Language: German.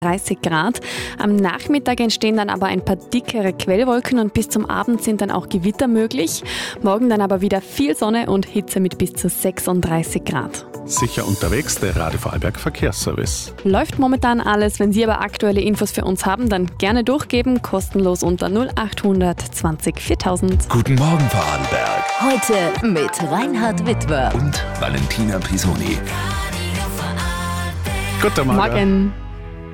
30 Grad. Am Nachmittag entstehen dann aber ein paar dickere Quellwolken und bis zum Abend sind dann auch Gewitter möglich. Morgen dann aber wieder viel Sonne und Hitze mit bis zu 36 Grad. Sicher unterwegs, der Radio Vorarlberg Verkehrsservice. Läuft momentan alles. Wenn Sie aber aktuelle Infos für uns haben, dann gerne durchgeben. Kostenlos unter 0800 20 4000. Guten Morgen Vorarlberg. Heute mit Reinhard Witwer Und Valentina Pisoni. Guten Morgen. Morgen.